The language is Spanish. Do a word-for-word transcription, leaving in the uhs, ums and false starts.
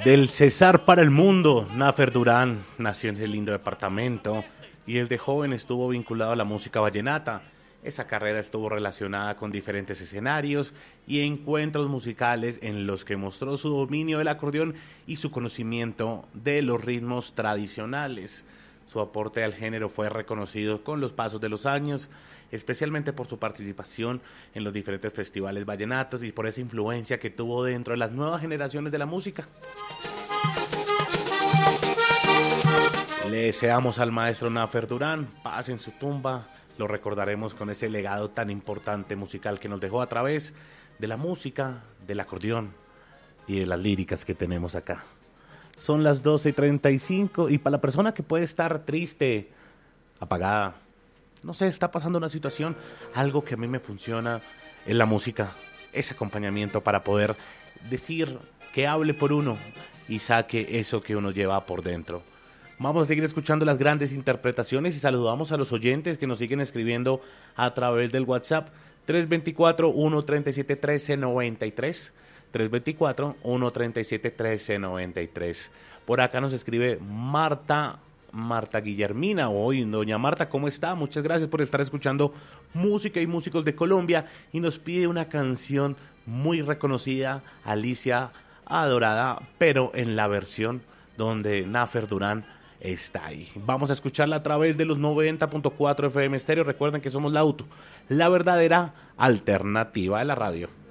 Del Cesar para el mundo, Nafer Durán nació en ese lindo departamento y desde joven estuvo vinculado a la música vallenata. Esa carrera estuvo relacionada con diferentes escenarios y encuentros musicales en los que mostró su dominio del acordeón y su conocimiento de los ritmos tradicionales. Su aporte al género fue reconocido con los pasos de los años, especialmente por su participación en los diferentes festivales vallenatos y por esa influencia que tuvo dentro de las nuevas generaciones de la música. Le deseamos al maestro Nafer Durán paz en su tumba. Lo recordaremos con ese legado tan importante musical que nos dejó a través de la música, del acordeón y de las líricas que tenemos acá. Son las doce y treinta y cinco y para la persona que puede estar triste, apagada, no sé, está pasando una situación, algo que a mí me funciona es la música, ese acompañamiento para poder decir que hable por uno y saque eso que uno lleva por dentro. Vamos a seguir escuchando las grandes interpretaciones y saludamos a los oyentes que nos siguen escribiendo a través del WhatsApp tres dos cuatro, uno tres siete, uno tres nueve tres, tres dos cuatro, uno tres siete, uno tres nueve tres. Por acá nos escribe Marta, Marta Guillermina, hoy doña Marta, ¿cómo está? Muchas gracias por estar escuchando música y músicos de Colombia y nos pide una canción muy reconocida, Alicia Adorada, pero en la versión donde Nafer Durán está ahí. Vamos a escucharla a través de los noventa punto cuatro F M Estéreo. Recuerden que somos la U T U, la verdadera alternativa de la radio.